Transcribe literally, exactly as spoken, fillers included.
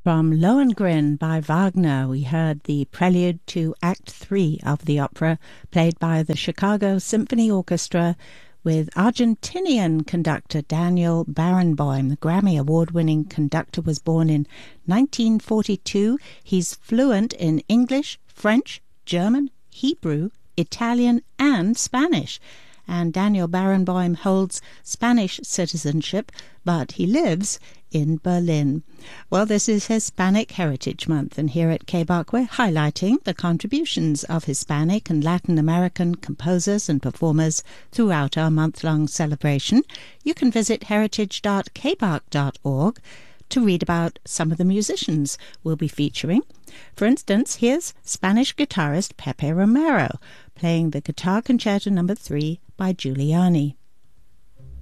From Lohengrin by Wagner, we heard the prelude to Act Three of the opera, played by the Chicago Symphony Orchestra with Argentinian conductor Daniel Barenboim. The Grammy Award-winning conductor was born in nineteen forty-two. He's fluent in English, French, German, Hebrew, Italian, and Spanish. And Daniel Barenboim holds Spanish citizenship, but he lives in Berlin. Well, this is Hispanic Heritage Month, and here at K B A C we're highlighting the contributions of Hispanic and Latin American composers and performers throughout our month-long celebration. You can visit heritage dot k b a c dot org to read about some of the musicians we'll be featuring. For instance, here's Spanish guitarist Pepe Romero playing the Guitar Concerto number three by Giuliani.